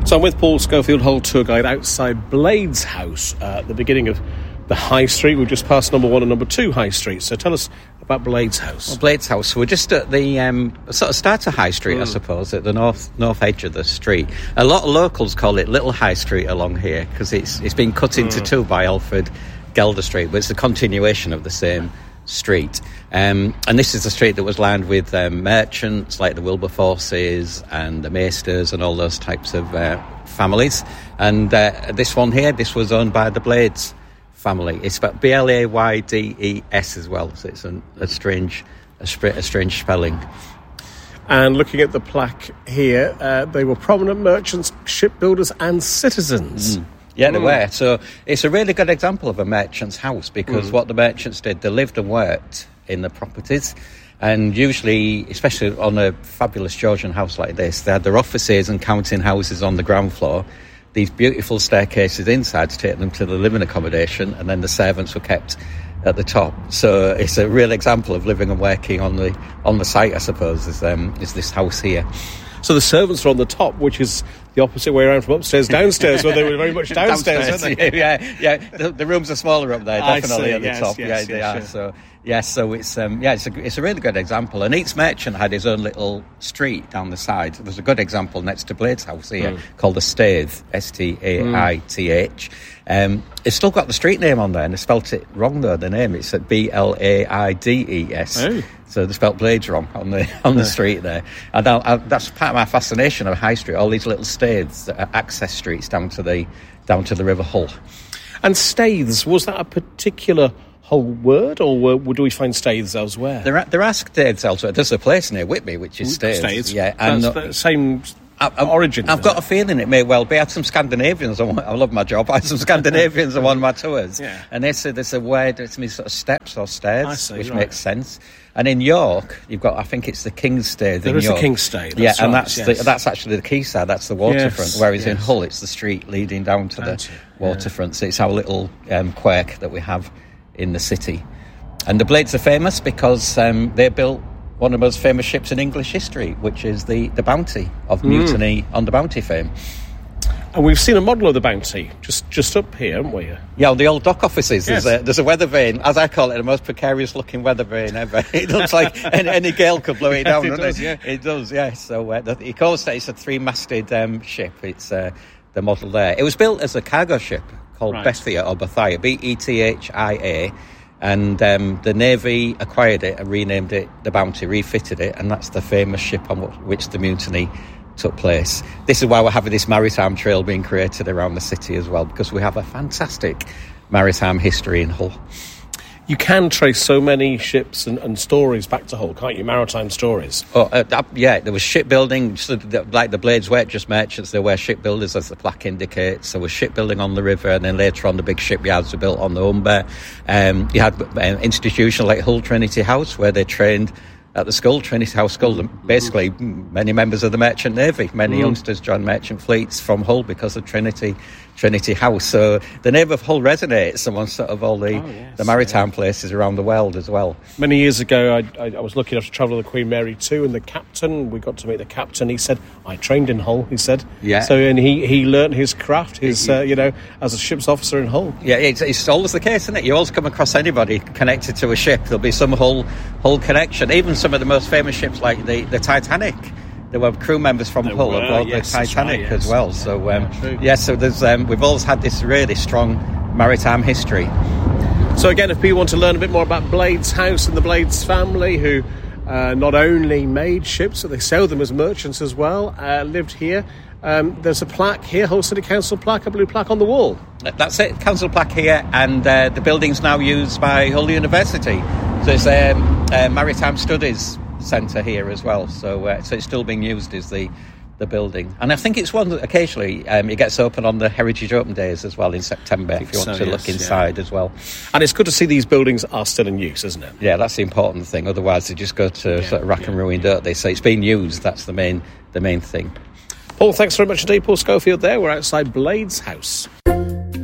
So I'm with Paul Schofield, Hull tour guide, outside Blades House at the beginning of the High Street. We've just passed number 1 and number 2 High Street. So tell us about Blades House. Well, Blades House, we're just at the sort of start of High Street, I suppose, at the north edge of the street. A lot of locals call it Little High Street along here because it's been cut into two by Alfred Gelder Street, but it's a continuation of the same street. And this is the street that was lined with merchants like the Wilberforces and the Maesters and all those types of families. And this one here, this was owned by the Blades family. It's about Blaydes as well, so it's a strange spelling. And looking at the plaque here, they were prominent merchants, shipbuilders and citizens. Yeah, they were. So it's a really good example of a merchant's house because what the merchants did, they lived and worked in the properties. And usually, especially on a fabulous Georgian house like this, they had their offices and counting houses on the ground floor, these beautiful staircases inside to take them to the living accommodation, and then the servants were kept at the top. So it's a real example of living and working on the site, I suppose, is this house here. So the servants are on the top, which is the opposite way around from upstairs, downstairs, where they were very much downstairs, weren't they? Yeah. The rooms are smaller up there, definitely at the top. Yes, they are. sure. So it's a really good examth. And each merchant had his own little street down the side. There's a good example next to Blades House here called the Staith, Staith. It's still got the street name on there, and they spelt it wrong though. The name, it's at Blaides. Oh. So they spelt Blades wrong on the street there. And that's part of my fascination of High Street. All these little staiths that are access streets down to the River Hull. And staiths, was that a particular Hull word, or do we find staiths elsewhere? There are staiths elsewhere. There's a place near Whitby which is staiths. Yeah, and that's the same origin. I've got a feeling it may well be. I had some Scandinavians. I love my job. I had some Scandinavians on one of my tours, and they said there's a word. It's sort of steps or stairs, which makes sense. And in York, you've got, I think it's the King's Staith. There is the King's Staith. That's and right, that's actually the quayside. That's the waterfront. Whereas in Hull, it's the street leading down to the waterfront. So it's our little quirk that we have in the city. And the Blades are famous because they built one of the most famous ships in English history, which is the Bounty of Mutiny on the Bounty fame. And we've seen a model of the Bounty just up here, haven't we? Yeah, the old dock offices. Yes. There's a weather vane, as I call it, the most precarious-looking weather vane ever. It looks like any gale could blow it down, doesn't it? It does, yeah. So he calls it, it's a 3-masted ship. It's the model there. It was built as a cargo ship called Bethia or Bethia, Bethia, and the Navy acquired it and renamed it the Bounty, refitted it, and that's the famous ship on which the mutiny took place. This is why we're having this maritime trail being created around the city as well, because we have a fantastic maritime history in Hull. You can trace so many ships and stories back to Hull, can't you? Maritime stories. There was shipbuilding, like the Blades weren't just merchants, they were shipbuilders, as the plaque indicates. There was shipbuilding on the river, and then later on the big shipyards were built on the Humber. You had institutions like Hull Trinity House, where they trained at the school, Trinity House School, and basically many members of the Merchant Navy, many youngsters joined merchant fleets from Hull because of Trinity House. So the name of Hull resonates among sort of all the maritime places around the world as well. Many years ago, I was lucky enough to travel to the Queen Mary 2, and the captain, we got to meet the captain. He said, I trained in Hull, he said. Yeah. So, and he learnt his craft, as a ship's officer in Hull. Yeah, it's always the case, isn't it? You always come across anybody connected to a ship. There'll be some Hull connection. Even some of the most famous ships like the Titanic. There were crew members from Hull aboard the Titanic as well. So, so there's we've always had this really strong maritime history. So again, if people want to learn a bit more about Blades House and the Blades family, who not only made ships, but they sailed them as merchants as well, lived here, there's a plaque here, Hull City Council plaque, a blue plaque on the wall. That's it, council plaque here, and the building's now used by Hull University. So it's a Maritime Studies Centre here as well, so it's still being used as the building, and I think it's one that occasionally it gets open on the Heritage Open Days as well in September, if you want to look inside as well. And it's good to see these buildings are still in use, isn't it? Yeah, that's the important thing, otherwise they just go to sort of rack and ruin, don't they? So it's being used, that's the main thing. Paul, thanks very much indeed. Paul Schofield there, we're outside Blades House.